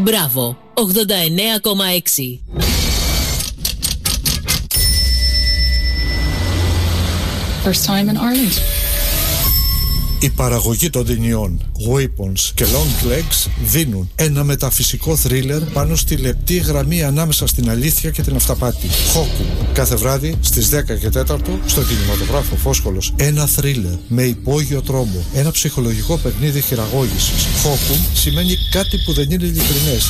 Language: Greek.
Μπράβο, 89,6. First time in Ireland. Η παραγωγή των ταινιών Weapons και Long Legs δίνουν ένα μεταφυσικό θρίλερ πάνω στη λεπτή γραμμή ανάμεσα στην αλήθεια και την αυταπάτη. Χόκου, κάθε βράδυ στις 10 και 4 στο κινηματογράφο Φόσκολος. Ένα θρίλερ με υπόγειο τρόμο, ένα ψυχολογικό παιχνίδι χειραγώγησης. Χόκου σημαίνει κάτι που δεν είναι ειλικρινές.